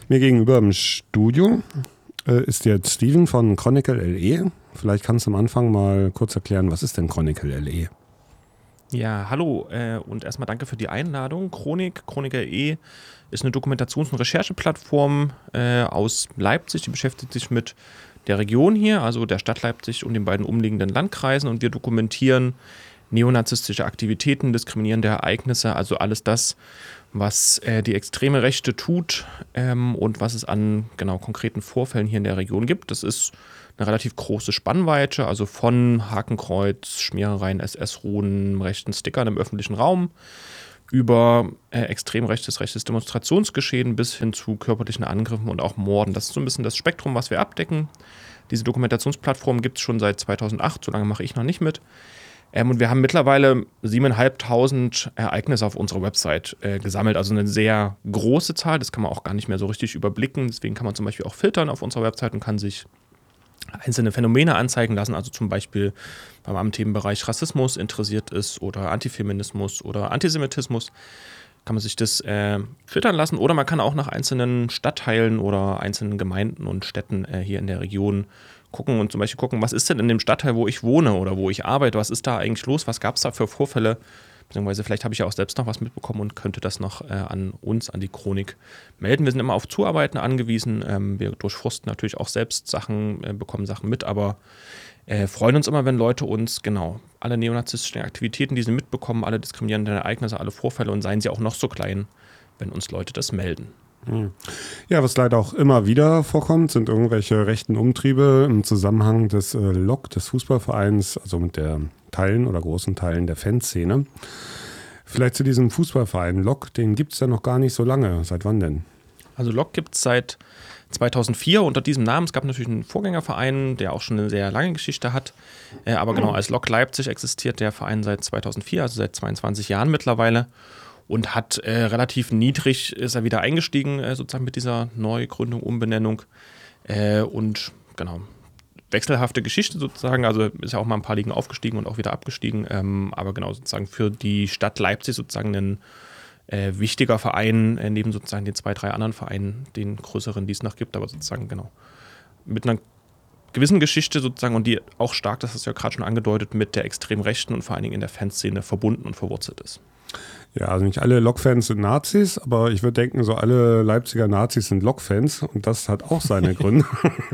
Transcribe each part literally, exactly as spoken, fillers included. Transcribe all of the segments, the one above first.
Mir gegenüber im Studio äh, ist jetzt Steven von Chronicle L E. Vielleicht kannst du am Anfang mal kurz erklären, was ist denn Chronicle L E? Ja, hallo äh, und erstmal danke für die Einladung. Chronik, Chronicle L E ist eine Dokumentations- und Rechercheplattform äh, aus Leipzig, die beschäftigt sich mit der Region hier, also der Stadt Leipzig und den beiden umliegenden Landkreisen, und wir dokumentieren neonazistische Aktivitäten, diskriminierende Ereignisse, also alles das, was äh, die extreme Rechte tut ähm, und was es an genau konkreten Vorfällen hier in der Region gibt. Das ist eine relativ große Spannweite, also von Hakenkreuz, Schmierereien, S S-Ruhen, rechten Stickern im öffentlichen Raum über äh, extrem rechtes, rechtes Demonstrationsgeschehen bis hin zu körperlichen Angriffen und auch Morden. Das ist so ein bisschen das Spektrum, was wir abdecken. Diese Dokumentationsplattform gibt es schon seit zweitausendacht, so lange mache ich noch nicht mit. Ähm, und wir haben mittlerweile siebentausendfünfhundert Ereignisse auf unserer Website äh, gesammelt, also eine sehr große Zahl, das kann man auch gar nicht mehr so richtig überblicken. Deswegen kann man zum Beispiel auch filtern auf unserer Website und kann sich einzelne Phänomene anzeigen lassen, also zum Beispiel, wenn man am Themenbereich Rassismus interessiert ist oder Antifeminismus oder Antisemitismus, kann man sich das äh, filtern lassen, oder man kann auch nach einzelnen Stadtteilen oder einzelnen Gemeinden und Städten äh, hier in der Region gucken und zum Beispiel gucken, was ist denn in dem Stadtteil, wo ich wohne oder wo ich arbeite, was ist da eigentlich los, was gab es da für Vorfälle, beziehungsweise vielleicht habe ich ja auch selbst noch was mitbekommen und könnte das noch äh, an uns, an die Chronik melden. Wir sind immer auf Zuarbeiten angewiesen, ähm, wir durchforsten natürlich auch selbst Sachen, äh, bekommen Sachen mit, aber äh, freuen uns immer, wenn Leute uns, genau, alle neonazistischen Aktivitäten, die sie mitbekommen, alle diskriminierenden Ereignisse, alle Vorfälle, und seien sie auch noch so klein, wenn uns Leute das melden. Ja, was leider auch immer wieder vorkommt, sind irgendwelche rechten Umtriebe im Zusammenhang des äh, Lok, des Fußballvereins, also mit der Teilen oder großen Teilen der Fanszene. Vielleicht zu diesem Fußballverein Lok, den gibt es ja noch gar nicht so lange. Seit wann denn? Also Lok gibt es seit zweitausendvier unter diesem Namen. Es gab natürlich einen Vorgängerverein, der auch schon eine sehr lange Geschichte hat. Äh, aber genau, als Lok Leipzig existiert der Verein seit zweitausendvier, also seit zweiundzwanzig Jahren mittlerweile. Und hat äh, relativ niedrig, ist er wieder eingestiegen, äh, sozusagen mit dieser Neugründung, Umbenennung. Äh, und genau, wechselhafte Geschichte sozusagen. Also ist ja auch mal ein paar Ligen aufgestiegen und auch wieder abgestiegen. Ähm, aber genau, sozusagen für die Stadt Leipzig sozusagen ein äh, wichtiger Verein, äh, neben sozusagen den zwei, drei anderen Vereinen, den größeren, die es noch gibt. Aber sozusagen genau, mit einer gewissen Geschichte sozusagen, und die auch stark, das hast du ja gerade schon angedeutet, mit der extrem Rechten und vor allen Dingen in der Fanszene verbunden und verwurzelt ist. Ja, also nicht alle Lok-Fans sind Nazis, aber ich würde denken, so alle Leipziger Nazis sind Lok-Fans, und das hat auch seine Gründe.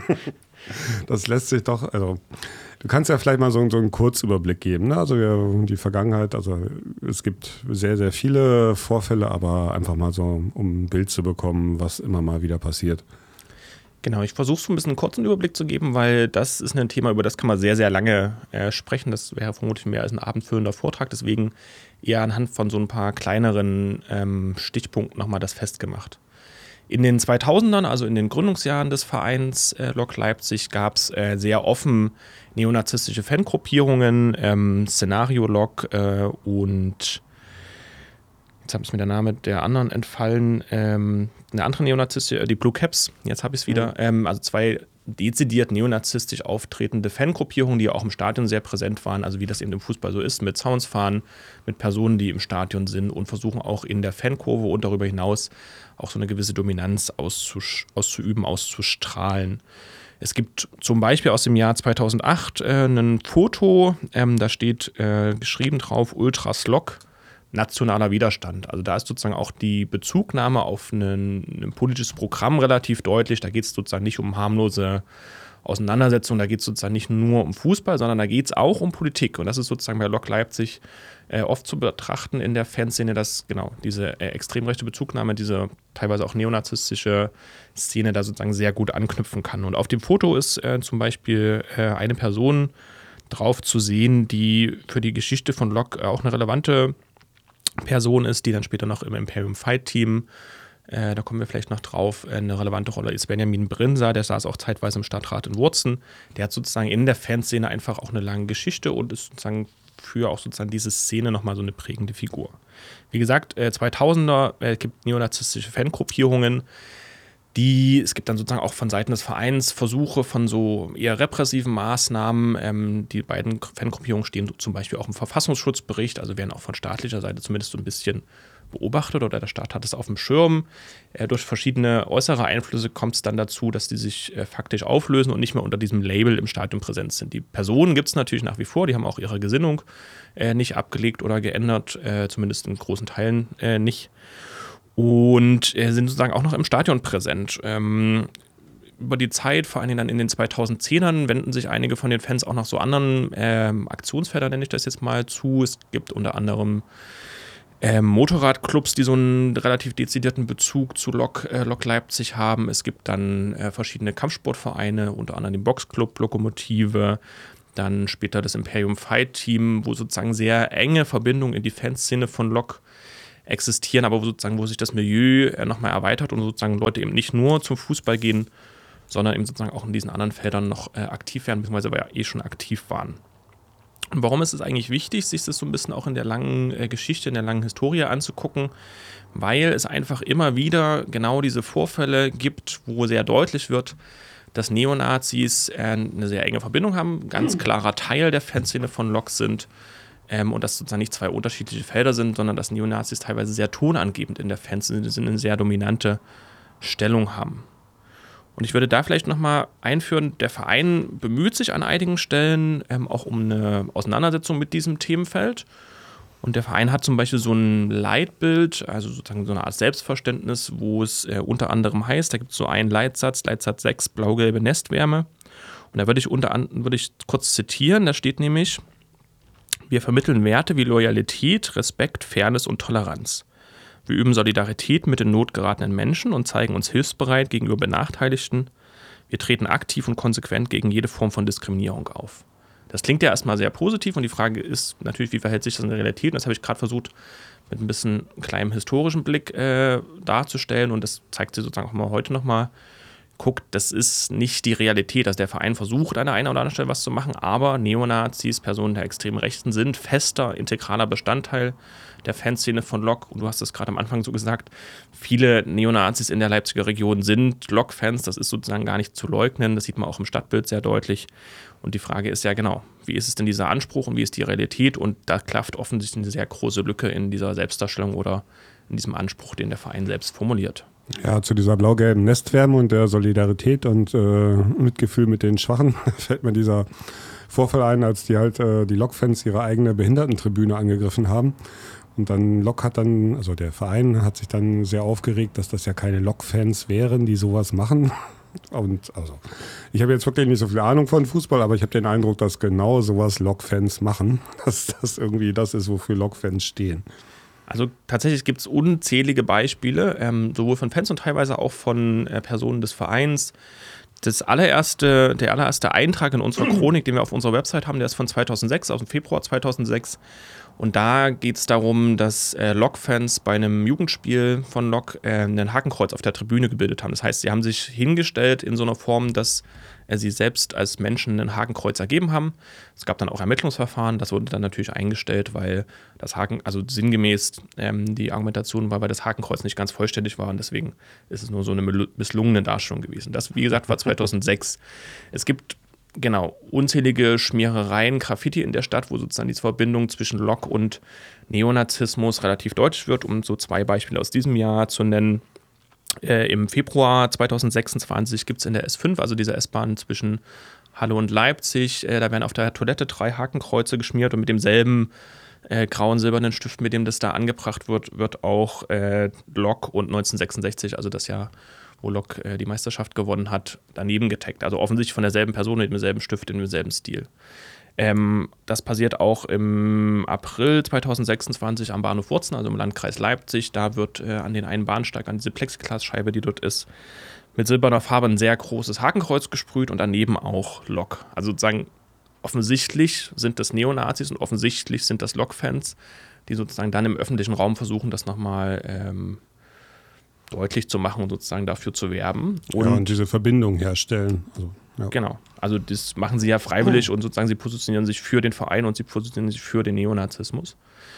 Das lässt sich doch, also du kannst ja vielleicht mal so, so einen Kurzüberblick geben, ne? Also wir, die Vergangenheit, also es gibt sehr, sehr viele Vorfälle, aber einfach mal so, um ein Bild zu bekommen, was immer mal wieder passiert. Genau, ich versuche so ein bisschen einen kurzen Überblick zu geben, weil das ist ein Thema, über das kann man sehr, sehr lange äh, sprechen. Das wäre vermutlich mehr als ein abendfüllender Vortrag, deswegen eher anhand von so ein paar kleineren ähm, Stichpunkten nochmal das festgemacht. In den zweitausendern, also in den Gründungsjahren des Vereins äh, Lok Leipzig, gab es äh, sehr offen neonazistische Fangruppierungen, ähm, Szenario-Lok äh, und jetzt habe ich mir der Name der anderen entfallen, ähm, eine andere neonazistische, die Blue Caps, jetzt habe ich es wieder, mhm. ähm, also zwei dezidiert neonazistisch auftretende Fangruppierungen, die auch im Stadion sehr präsent waren, also wie das eben im Fußball so ist, mit Soundsfahren, mit Personen, die im Stadion sind und versuchen auch in der Fankurve und darüber hinaus auch so eine gewisse Dominanz auszusch- auszuüben, auszustrahlen. Es gibt zum Beispiel aus dem Jahr zweitausendacht äh, ein Foto, ähm, da steht äh, geschrieben drauf, Ultras Lok, nationaler Widerstand. Also da ist sozusagen auch die Bezugnahme auf ein, ein politisches Programm relativ deutlich. Da geht es sozusagen nicht um harmlose Auseinandersetzungen, da geht es sozusagen nicht nur um Fußball, sondern da geht es auch um Politik. Und das ist sozusagen bei Lok Leipzig äh, oft zu betrachten in der Fanszene, dass genau diese äh, extrem rechte Bezugnahme, diese teilweise auch neonazistische Szene da sozusagen sehr gut anknüpfen kann. Und auf dem Foto ist äh, zum Beispiel äh, eine Person drauf zu sehen, die für die Geschichte von Lok auch eine relevante Person ist, die dann später noch im Imperium Fight Team, äh, da kommen wir vielleicht noch drauf, eine relevante Rolle ist Benjamin Brinsa, der saß auch zeitweise im Stadtrat in Wurzen. Der hat sozusagen in der Fanszene einfach auch eine lange Geschichte und ist sozusagen für auch sozusagen diese Szene nochmal so eine prägende Figur. Wie gesagt, äh, zweitausender äh, gibt neonazistische Fangruppierungen, die, es gibt dann sozusagen auch von Seiten des Vereins Versuche von so eher repressiven Maßnahmen. Ähm, die beiden Fangruppierungen stehen zum Beispiel auch im Verfassungsschutzbericht, also werden auch von staatlicher Seite zumindest so ein bisschen beobachtet oder der Staat hat es auf dem Schirm. Äh, durch verschiedene äußere Einflüsse kommt es dann dazu, dass die sich äh, faktisch auflösen und nicht mehr unter diesem Label im Stadion präsent sind. Die Personen gibt es natürlich nach wie vor, die haben auch ihre Gesinnung äh, nicht abgelegt oder geändert, äh, zumindest in großen Teilen äh, nicht. Und äh, sind sozusagen auch noch im Stadion präsent. Ähm, über die Zeit, vor allem dann in den zweitausendzehnern, wenden sich einige von den Fans auch noch so anderen ähm, Aktionsfeldern, nenne ich das jetzt mal, zu. Es gibt unter anderem ähm, Motorradclubs, die so einen relativ dezidierten Bezug zu Lok, äh, Lok Leipzig haben. Es gibt dann äh, verschiedene Kampfsportvereine, unter anderem den Boxclub, Lokomotive, dann später das Imperium Fight Team, wo sozusagen sehr enge Verbindungen in die Fanszene von Lok existieren, aber wo sozusagen, wo sich das Milieu äh, nochmal erweitert und sozusagen Leute eben nicht nur zum Fußball gehen, sondern eben sozusagen auch in diesen anderen Feldern noch äh, aktiv werden, beziehungsweise ja eh schon aktiv waren. Und warum ist es eigentlich wichtig, sich das so ein bisschen auch in der langen äh, Geschichte, in der langen Historie anzugucken? Weil es einfach immer wieder genau diese Vorfälle gibt, wo sehr deutlich wird, dass Neonazis äh, eine sehr enge Verbindung haben, ganz klarer Teil der Fanszene von Lok sind ähm, und dass sozusagen nicht zwei unterschiedliche Felder sind, sondern dass Neonazis teilweise sehr tonangebend in der Fanszene sind, eine sehr dominante Stellung haben. Und ich würde da vielleicht nochmal einführen, der Verein bemüht sich an einigen Stellen ähm, auch um eine Auseinandersetzung mit diesem Themenfeld. Und der Verein hat zum Beispiel so ein Leitbild, also sozusagen so eine Art Selbstverständnis, wo es äh, unter anderem heißt, da gibt es so einen Leitsatz, Leitsatz sechs, blau-gelbe Nestwärme. Und da würde ich unter anderem, würde ich kurz zitieren, da steht nämlich: Wir vermitteln Werte wie Loyalität, Respekt, Fairness und Toleranz. Wir üben Solidarität mit in Not geratenen Menschen und zeigen uns hilfsbereit gegenüber Benachteiligten. Wir treten aktiv und konsequent gegen jede Form von Diskriminierung auf. Das klingt ja erstmal sehr positiv und die Frage ist natürlich, wie verhält sich das in der Realität? Und das habe ich gerade versucht, mit ein bisschen kleinem historischen Blick äh, darzustellen und das zeigt sich sozusagen auch mal heute nochmal. Guckt, das ist nicht die Realität, dass der Verein versucht, an der einen oder anderen Stelle was zu machen, aber Neonazis, Personen der extremen Rechten sind fester, integraler Bestandteil der Fanszene von Lok. Und du hast es gerade am Anfang so gesagt, viele Neonazis in der Leipziger Region sind Lok-Fans, das ist sozusagen gar nicht zu leugnen, das sieht man auch im Stadtbild sehr deutlich. Und die Frage ist ja genau, wie ist es denn dieser Anspruch und wie ist die Realität? Und da klafft offensichtlich eine sehr große Lücke in dieser Selbstdarstellung oder in diesem Anspruch, den der Verein selbst formuliert. Ja, zu dieser blau-gelben Nestwärme und der Solidarität und äh, Mitgefühl mit den Schwachen fällt mir dieser Vorfall ein, als die halt äh, die Lok-Fans ihre eigene Behindertentribüne angegriffen haben. Und dann Lok hat dann, also der Verein hat sich dann sehr aufgeregt, dass das ja keine Lok-Fans wären, die sowas machen. Und also, ich habe jetzt wirklich nicht so viel Ahnung von Fußball, aber ich habe den Eindruck, dass genau sowas Lok-Fans machen, dass das irgendwie das ist, wofür Lok-Fans stehen. Also tatsächlich gibt es unzählige Beispiele, ähm, sowohl von Fans und teilweise auch von äh, Personen des Vereins. Das allererste, der allererste Eintrag in unserer Chronik, den wir auf unserer Website haben, der ist von zweitausendsechs, aus dem Februar zweitausendsechs. Und da geht es darum, dass äh, Lok-Fans bei einem Jugendspiel von Lok äh, ein Hakenkreuz auf der Tribüne gebildet haben. Das heißt, sie haben sich hingestellt in so einer Form, dass äh, sie selbst als Menschen ein Hakenkreuz ergeben haben. Es gab dann auch Ermittlungsverfahren, das wurde dann natürlich eingestellt, weil das Haken, also sinngemäß ähm, die Argumentation war, weil das Hakenkreuz nicht ganz vollständig war und deswegen ist es nur so eine misslungene Darstellung gewesen. Das, wie gesagt, war zweitausendsechs. Es gibt Genau, unzählige Schmierereien, Graffiti in der Stadt, wo sozusagen diese Verbindung zwischen Lok und Neonazismus relativ deutlich wird, um so zwei Beispiele aus diesem Jahr zu nennen. Äh, Im Februar zweitausendsechsundzwanzig gibt es in der S fünf, also dieser S-Bahn zwischen Halle und Leipzig, äh, da werden auf der Toilette drei Hakenkreuze geschmiert und mit demselben äh, grauen, silbernen Stift, mit dem das da angebracht wird, wird auch äh, Lok und neunzehnhundertsechsundsechzig, also das Jahr, wo Lok äh, die Meisterschaft gewonnen hat, daneben getaggt. Also offensichtlich von derselben Person mit demselben Stift, in demselben Stil. Ähm, das passiert auch im April zweitausendsechsundzwanzig am Bahnhof Wurzen, also im Landkreis Leipzig. Da wird äh, an den einen Bahnsteig, an diese Plexiglasscheibe, die dort ist, mit silberner Farbe ein sehr großes Hakenkreuz gesprüht und daneben auch Lok. Also sozusagen offensichtlich sind das Neonazis und offensichtlich sind das Lok-Fans, die sozusagen dann im öffentlichen Raum versuchen, das nochmal ähm, deutlich zu machen und sozusagen dafür zu werben. Und, ja, und diese Verbindung herstellen. Also, ja. Genau. Also das machen sie ja freiwillig und sozusagen sie positionieren sich für den Verein und sie positionieren sich für den Neonazismus.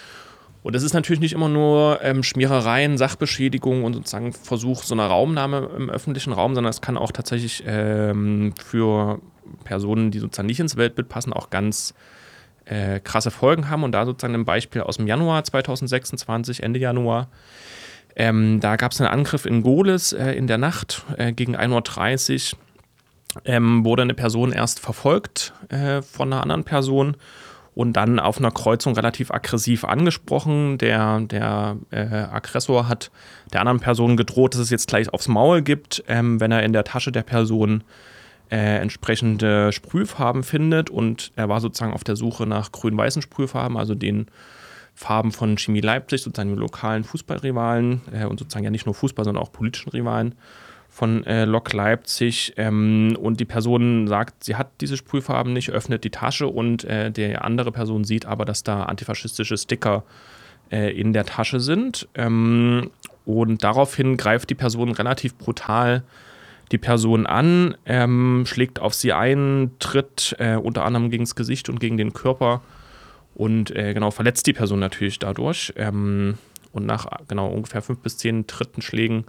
Und das ist natürlich nicht immer nur ähm, Schmierereien, Sachbeschädigung und sozusagen Versuch so einer Raumnahme im öffentlichen Raum, sondern es kann auch tatsächlich ähm, für Personen, die sozusagen nicht ins Weltbild passen, auch ganz äh, krasse Folgen haben. Und da sozusagen ein Beispiel aus dem Januar zweitausendsechsundzwanzig, Ende Januar. Ähm, da gab es einen Angriff in Gohlis äh, in der Nacht äh, gegen ein Uhr dreißig. Ähm, wurde eine Person erst verfolgt äh, von einer anderen Person und dann auf einer Kreuzung relativ aggressiv angesprochen. Der, der äh, Aggressor hat der anderen Person gedroht, dass es jetzt gleich aufs Maul gibt, ähm, wenn er in der Tasche der Person äh, entsprechende Sprühfarben findet. Und er war sozusagen auf der Suche nach grün-weißen Sprühfarben, also den Farben von Chemie Leipzig, sozusagen den lokalen Fußballrivalen äh, und sozusagen ja nicht nur Fußball, sondern auch politischen Rivalen von äh, Lok Leipzig. Ähm, und die Person sagt, sie hat diese Sprühfarben nicht, öffnet die Tasche und äh, die andere Person sieht aber, dass da antifaschistische Sticker äh, in der Tasche sind. Ähm, und daraufhin greift die Person relativ brutal die Person an, ähm, schlägt auf sie ein, tritt äh, unter anderem gegen das Gesicht und gegen den Körper und äh, genau verletzt die Person natürlich dadurch. Ähm, und nach genau ungefähr fünf bis zehn Trittenschlägen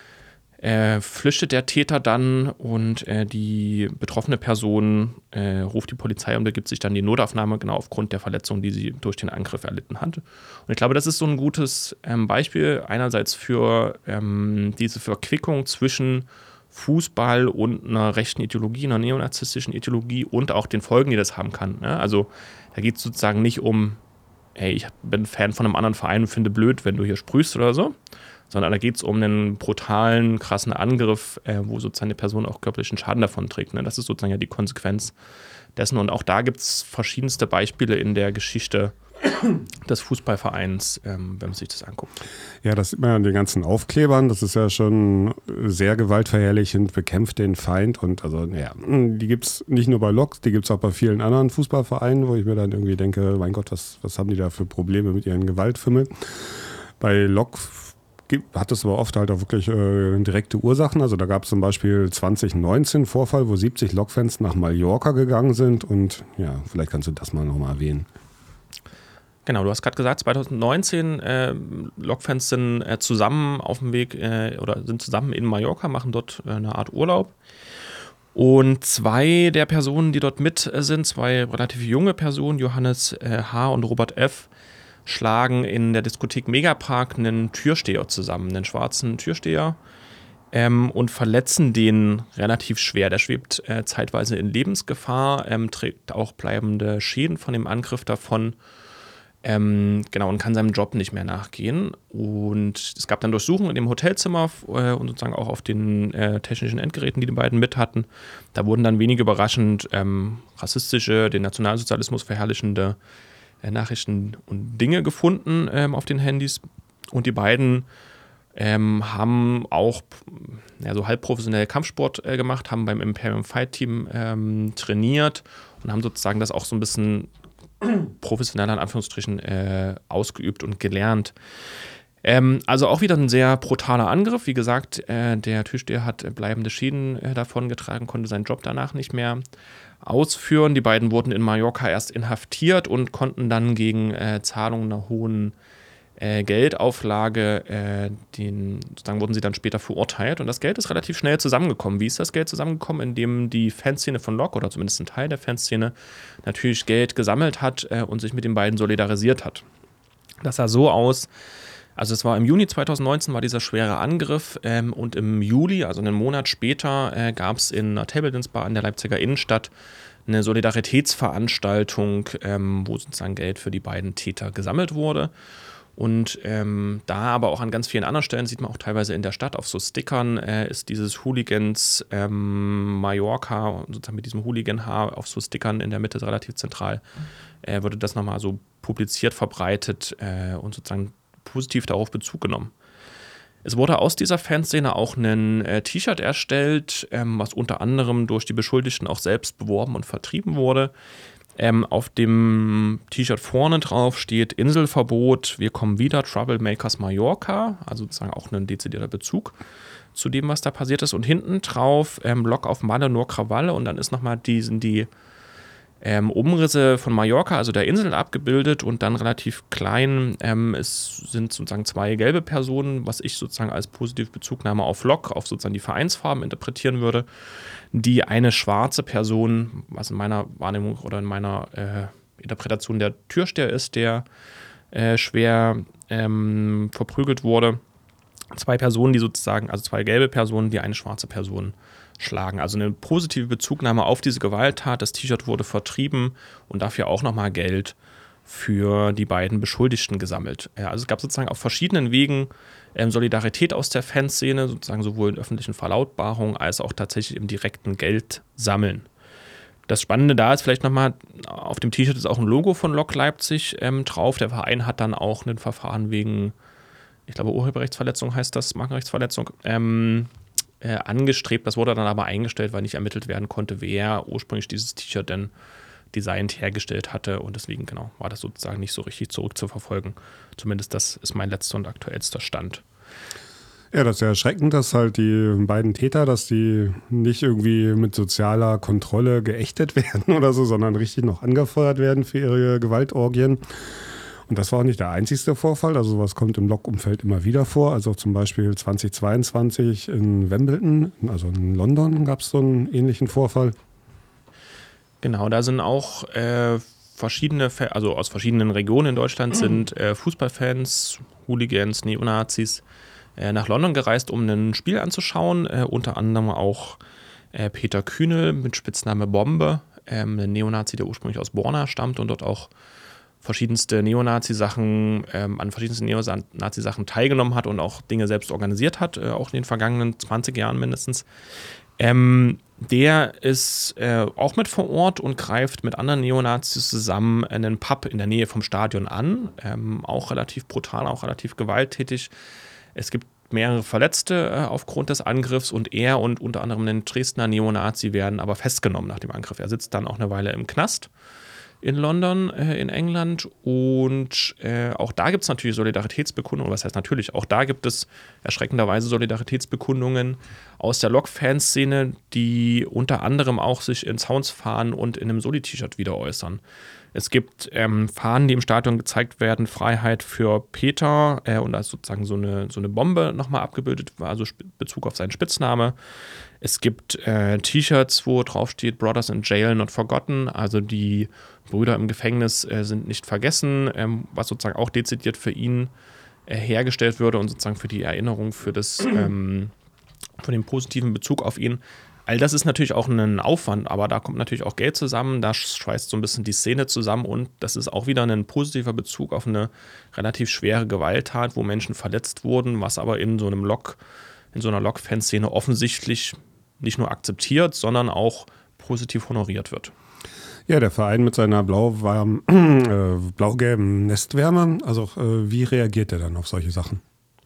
Äh, flüchtet der Täter dann und äh, die betroffene Person äh, ruft die Polizei und begibt sich dann in die Notaufnahme, genau aufgrund der Verletzung, die sie durch den Angriff erlitten hat. Und ich glaube, das ist so ein gutes ähm, Beispiel einerseits für ähm, diese Verquickung zwischen Fußball und einer rechten Ideologie, einer neonazistischen Ideologie und auch den Folgen, die das haben kann. Ne? Also da geht es sozusagen nicht um, hey, ich bin Fan von einem anderen Verein und finde blöd, wenn du hier sprühst oder so, sondern da geht es um einen brutalen, krassen Angriff, äh, wo sozusagen eine Person auch körperlichen Schaden davon trägt. Ne? Das ist sozusagen ja die Konsequenz dessen. Und auch da gibt es verschiedenste Beispiele in der Geschichte des Fußballvereins, ähm, wenn man sich das anguckt. Ja, das sieht man ja an den ganzen Aufklebern. Das ist ja schon sehr gewaltverherrlichend, bekämpft den Feind. Und also, ja, die gibt es nicht nur bei Lok, die gibt es auch bei vielen anderen Fußballvereinen, wo ich mir dann irgendwie denke, mein Gott, was, was haben die da für Probleme mit ihren Gewaltfimmeln? Bei Lok hat es aber oft halt auch wirklich äh, direkte Ursachen. Also da gab es zum Beispiel zwanzig neunzehn einen Vorfall, wo siebzig Lokfans nach Mallorca gegangen sind. Und ja, vielleicht kannst du das mal nochmal erwähnen. Genau, du hast gerade gesagt, zwanzig neunzehn äh, Lokfans sind äh, zusammen auf dem Weg äh, oder sind zusammen in Mallorca, machen dort äh, eine Art Urlaub. Und zwei der Personen, die dort mit äh, sind, zwei relativ junge Personen, Johannes äh, H. und Robert F., schlagen in der Diskothek Megapark einen Türsteher zusammen, einen schwarzen Türsteher, ähm, und verletzen den relativ schwer. Der schwebt äh, zeitweise in Lebensgefahr, ähm, trägt auch bleibende Schäden von dem Angriff davon, ähm, genau, und kann seinem Job nicht mehr nachgehen. Und es gab dann Durchsuchungen in dem Hotelzimmer äh, und sozusagen auch auf den äh, technischen Endgeräten, die die beiden mit hatten. Da wurden dann wenig überraschend ähm, rassistische, den Nationalsozialismus verherrlichende Nachrichten und Dinge gefunden ähm, auf den Handys. Und die beiden ähm, haben auch ja, so halbprofessionell Kampfsport äh, gemacht, haben beim Imperium Fight Team ähm, trainiert und haben sozusagen das auch so ein bisschen professioneller in Anführungsstrichen äh, ausgeübt und gelernt. Ähm, also auch wieder ein sehr brutaler Angriff. Wie gesagt, äh, der Türsteher hat äh, bleibende Schäden äh, davongetragen, konnte seinen Job danach nicht mehr ausführen. Die beiden wurden in Mallorca erst inhaftiert und konnten dann gegen äh, Zahlung einer hohen äh, Geldauflage, äh, den, sozusagen wurden sie dann später verurteilt. Und das Geld ist relativ schnell zusammengekommen. Wie ist das Geld zusammengekommen? Indem die Fanszene von Lok, oder zumindest ein Teil der Fanszene, natürlich Geld gesammelt hat äh, und sich mit den beiden solidarisiert hat. Das sah so aus. Also es war im Juni zwanzig neunzehn war dieser schwere Angriff ähm, und im Juli, also einen Monat später, äh, gab es in einer Table Dance Bar in der Leipziger Innenstadt eine Solidaritätsveranstaltung, ähm, wo sozusagen Geld für die beiden Täter gesammelt wurde. Und ähm, da aber auch an ganz vielen anderen Stellen, sieht man auch teilweise in der Stadt auf so Stickern, äh, ist dieses Hooligans ähm, Mallorca, sozusagen mit diesem Hooligan-Haar auf so Stickern in der Mitte relativ zentral, äh, wurde das nochmal so publiziert, verbreitet äh, und sozusagen positiv darauf Bezug genommen. Es wurde aus dieser Fanszene auch ein äh, T-Shirt erstellt, ähm, was unter anderem durch die Beschuldigten auch selbst beworben und vertrieben wurde. Ähm, auf dem T-Shirt vorne drauf steht Inselverbot, wir kommen wieder, Troublemakers Mallorca, also sozusagen auch ein dezidierter Bezug zu dem, was da passiert ist. Und hinten drauf ähm, Lok auf Malle, nur Krawalle, und dann ist nochmal die, sind die Ähm, Umrisse von Mallorca, also der Insel, abgebildet, und dann relativ klein ähm, es sind sozusagen zwei gelbe Personen, was ich sozusagen als positive Bezugnahme auf Lok, auf sozusagen die Vereinsfarben interpretieren würde, die eine schwarze Person, was in meiner Wahrnehmung oder in meiner äh, Interpretation der Türsteher ist, der äh, schwer ähm, verprügelt wurde. Zwei Personen, die sozusagen, also zwei gelbe Personen, die eine schwarze Person schlagen. Also eine positive Bezugnahme auf diese Gewalttat. Das T-Shirt wurde vertrieben und dafür auch nochmal Geld für die beiden Beschuldigten gesammelt. Ja, also es gab sozusagen auf verschiedenen Wegen ähm, Solidarität aus der Fanszene, sozusagen sowohl in öffentlichen Verlautbarungen als auch tatsächlich im direkten Geld sammeln. Das Spannende da ist vielleicht nochmal, auf dem T-Shirt ist auch ein Logo von Lok Leipzig ähm, drauf. Der Verein hat dann auch ein Verfahren wegen, ich glaube Urheberrechtsverletzung heißt das, Markenrechtsverletzung, ähm, äh, angestrebt. Das wurde dann aber eingestellt, weil nicht ermittelt werden konnte, wer ursprünglich dieses T-Shirt denn designt hergestellt hatte. Und deswegen, genau, war das sozusagen nicht so richtig zurückzuverfolgen. Zumindest das ist mein letzter und aktuellster Stand. Ja, das ist ja erschreckend, dass halt die beiden Täter, dass die nicht irgendwie mit sozialer Kontrolle geächtet werden oder so, sondern richtig noch angefeuert werden für ihre Gewaltorgien. Und das war auch nicht der einzigste Vorfall. Also sowas kommt im Lok-Umfeld immer wieder vor. Also zum Beispiel zweitausendzweiundzwanzig in Wimbledon, also in London, gab es so einen ähnlichen Vorfall. Genau, da sind auch äh, verschiedene, also aus verschiedenen Regionen in Deutschland sind äh, Fußballfans, Hooligans, Neonazis äh, nach London gereist, um ein Spiel anzuschauen. Äh, unter anderem auch äh, Peter Kühnel mit Spitzname Bombe, ähm, ein Neonazi, der ursprünglich aus Borna stammt und dort auch verschiedenste Neonazi-Sachen, ähm, an verschiedensten Neonazi-Sachen teilgenommen hat und auch Dinge selbst organisiert hat, äh, auch in den vergangenen zwanzig Jahren mindestens. Ähm, der ist äh, auch mit vor Ort und greift mit anderen Neonazis zusammen einen Pub in der Nähe vom Stadion an. Ähm, auch relativ brutal, auch relativ gewalttätig. Es gibt mehrere Verletzte äh, aufgrund des Angriffs und er und unter anderem ein Dresdner Neonazi werden aber festgenommen nach dem Angriff. Er sitzt dann auch eine Weile im Knast in London, äh, in England. Und äh, auch da gibt es natürlich Solidaritätsbekundungen. Was heißt natürlich? Auch da gibt es erschreckenderweise Solidaritätsbekundungen aus der Lok-Fanszene, die unter anderem auch sich in Sounds-Fahnen und in einem Soli-T-Shirt wieder äußern. Es gibt ähm, Fahnen, die im Stadion gezeigt werden, Freiheit für Peter, äh, und da ist sozusagen so eine, so eine Bombe nochmal abgebildet, also Bezug auf seinen Spitzname. Es gibt äh, T-Shirts, wo drauf steht Brothers in Jail Not Forgotten, also die Brüder im Gefängnis äh, sind nicht vergessen, ähm, was sozusagen auch dezidiert für ihn äh, hergestellt würde und sozusagen für die Erinnerung, für, das, ähm, für den positiven Bezug auf ihn. All das ist natürlich auch ein Aufwand, aber da kommt natürlich auch Geld zusammen, da schweißt so ein bisschen die Szene zusammen und das ist auch wieder ein positiver Bezug auf eine relativ schwere Gewalttat, wo Menschen verletzt wurden, was aber in so einem Lok, in so einer Lok-Fanszene offensichtlich nicht nur akzeptiert, sondern auch positiv honoriert wird. Ja, der Verein mit seiner blau-warm, äh, blau-gelben Nestwärme, also äh, wie reagiert er dann auf solche Sachen?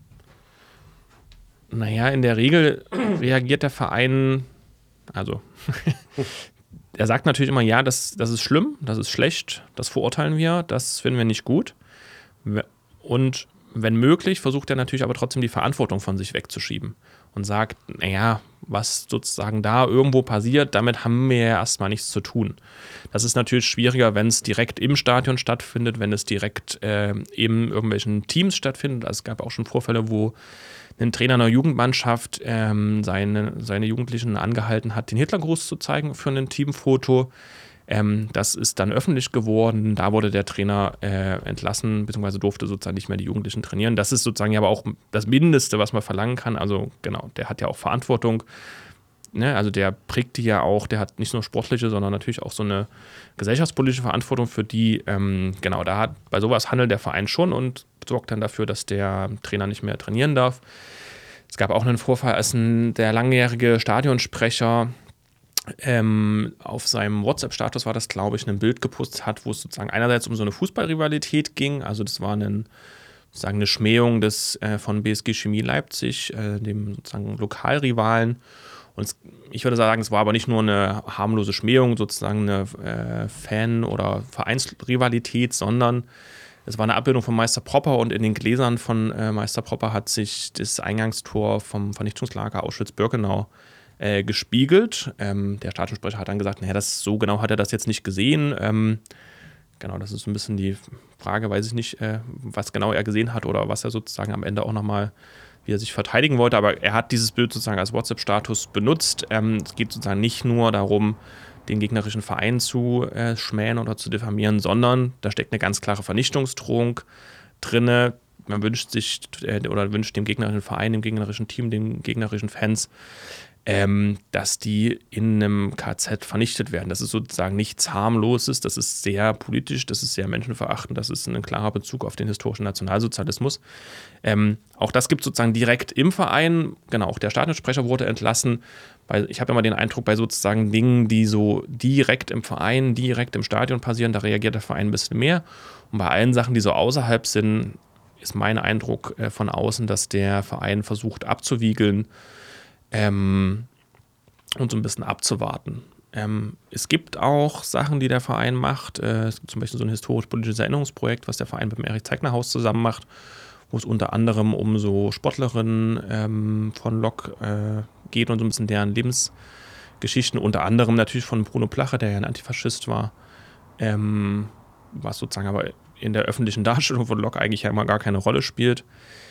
Naja, in der Regel reagiert der Verein, also er sagt natürlich immer, ja, das, das ist schlimm, das ist schlecht, das verurteilen wir, das finden wir nicht gut. Und wenn möglich, versucht er natürlich aber trotzdem die Verantwortung von sich wegzuschieben und sagt, naja, was sozusagen da irgendwo passiert, damit haben wir ja erstmal nichts zu tun. Das ist natürlich schwieriger, wenn es direkt im Stadion stattfindet, wenn es direkt äh, in irgendwelchen Teams stattfindet. Also es gab auch schon Vorfälle, wo ein Trainer einer Jugendmannschaft ähm, seine, seine Jugendlichen angehalten hat, den Hitlergruß zu zeigen für ein Teamfoto. Ähm, das ist dann öffentlich geworden. Da wurde der Trainer äh, entlassen, beziehungsweise durfte sozusagen nicht mehr die Jugendlichen trainieren. Das ist sozusagen ja aber auch das Mindeste, was man verlangen kann. Also genau, der hat ja auch Verantwortung. Ne? Also der prägt die ja auch, der hat nicht nur sportliche, sondern natürlich auch so eine gesellschaftspolitische Verantwortung, für die, ähm, genau, da hat bei sowas handelt der Verein schon und sorgt dann dafür, dass der Trainer nicht mehr trainieren darf. Es gab auch einen Vorfall, als ein, der langjährige Stadionsprecher Ähm, auf seinem WhatsApp-Status war das, glaube ich, ein Bild gepostet hat, wo es sozusagen einerseits um so eine Fußballrivalität ging, also das war ein, sozusagen eine Schmähung des, äh, von B S G Chemie Leipzig, äh, dem sozusagen Lokalrivalen. Und es, ich würde sagen, es war aber nicht nur eine harmlose Schmähung, sozusagen eine äh, Fan- oder Vereinsrivalität, sondern es war eine Abbildung von Meister Propper und in den Gläsern von äh, Meister Propper hat sich das Eingangstor vom Vernichtungslager Auschwitz-Birkenau Äh, gespiegelt. Ähm, der Stadionsprecher hat dann gesagt, naja, das, so genau hat er das jetzt nicht gesehen. Ähm, genau, das ist so ein bisschen die Frage, weiß ich nicht, äh, was genau er gesehen hat oder was er sozusagen am Ende auch nochmal, wie er sich verteidigen wollte, aber er hat dieses Bild sozusagen als WhatsApp-Status benutzt. Ähm, es geht sozusagen nicht nur darum, den gegnerischen Verein zu äh, schmähen oder zu diffamieren, sondern da steckt eine ganz klare Vernichtungsdrohung drinne. Man wünscht sich äh, oder wünscht dem gegnerischen Verein, dem gegnerischen Team, den gegnerischen Fans, ähm, dass die in einem K Z vernichtet werden. Das ist sozusagen nichts Harmloses, das ist sehr politisch, das ist sehr menschenverachtend, das ist ein klarer Bezug auf den historischen Nationalsozialismus. Ähm, auch das gibt es sozusagen direkt im Verein. Genau, auch der Stadionsprecher wurde entlassen. Weil ich habe immer den Eindruck, bei sozusagen Dingen, die so direkt im Verein, direkt im Stadion passieren, da reagiert der Verein ein bisschen mehr. Und bei allen Sachen, die so außerhalb sind, ist mein Eindruck äh, von außen, dass der Verein versucht abzuwiegeln ähm, und so ein bisschen abzuwarten. Ähm, es gibt auch Sachen, die der Verein macht. Äh, es gibt zum Beispiel so ein historisch-politisches Erinnerungsprojekt, was der Verein mit dem Erich-Zeigner-Haus zusammen macht, wo es unter anderem um so Sportlerinnen ähm, von Lok äh, geht und so ein bisschen deren Lebensgeschichten, unter anderem natürlich von Bruno Plache, der ja ein Antifaschist war, ähm, was sozusagen aber in der öffentlichen Darstellung von Lok eigentlich ja immer gar keine Rolle spielt.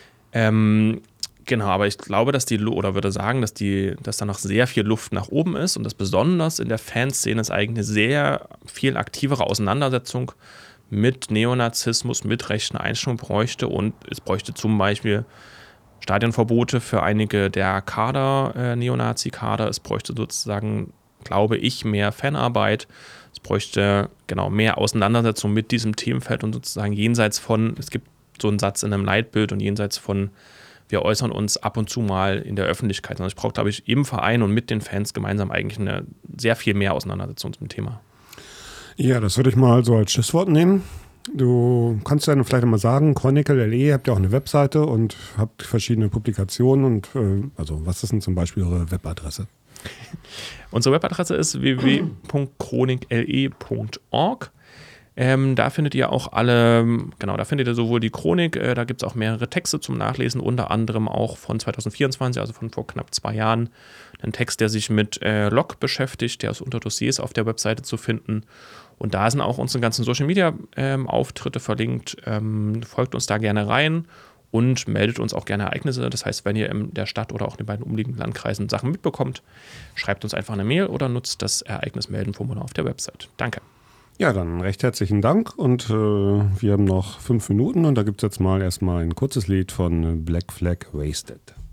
Ähm, genau, aber ich glaube, dass die, oder würde sagen, dass, die, dass da noch sehr viel Luft nach oben ist und dass besonders in der Fanszene es eigentlich eine sehr viel aktivere Auseinandersetzung mit Neonazismus, mit rechten Einstellungen bräuchte und es bräuchte zum Beispiel Stadionverbote für einige der Kader, äh, Neonazi-Kader. Es bräuchte sozusagen, glaube ich, mehr Fanarbeit. Es bräuchte genau mehr Auseinandersetzung mit diesem Themenfeld und sozusagen jenseits von, es gibt so einen Satz in einem Leitbild und jenseits von, wir äußern uns ab und zu mal in der Öffentlichkeit. Also ich brauche, glaube ich, im Verein und mit den Fans gemeinsam eigentlich eine sehr viel mehr Auseinandersetzung zum Thema. Ja, das würde ich mal so als Stichwort nehmen. Du kannst ja vielleicht mal sagen, Chronicle punkt de, habt ja auch eine Webseite und habt verschiedene Publikationen und äh, also was ist denn zum Beispiel eure Webadresse? Unsere Webadresse ist w w w punkt chronik punkt org. Ähm, da findet ihr auch alle, genau, da findet ihr sowohl die Chronik, äh, da gibt es auch mehrere Texte zum Nachlesen, unter anderem auch von zwanzig vierundzwanzig, also von vor knapp zwei Jahren, ein Text, der sich mit äh, Lok beschäftigt, der ist unter Dossiers auf der Webseite zu finden. Und da sind auch unsere ganzen Social-Media-Auftritte ähm, verlinkt. Ähm, folgt uns da gerne rein und meldet uns auch gerne Ereignisse. Das heißt, wenn ihr in der Stadt oder auch in den beiden umliegenden Landkreisen Sachen mitbekommt, schreibt uns einfach eine Mail oder nutzt das Ereignis-Melden-Formular auf der Website. Danke. Ja, dann recht herzlichen Dank und äh, wir haben noch fünf Minuten und da gibt es jetzt mal erstmal ein kurzes Lied von Black Flag Wasted.